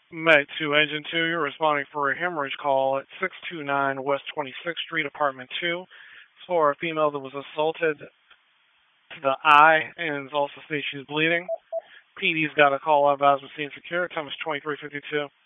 Med 2 Engine 2, you're responding for a hemorrhage call at 629 West 26th Street, Apartment 2. It's for a female that was assaulted to the eye and also states she's bleeding. PD's got a call out of Aspen Secure. Time is 23:52.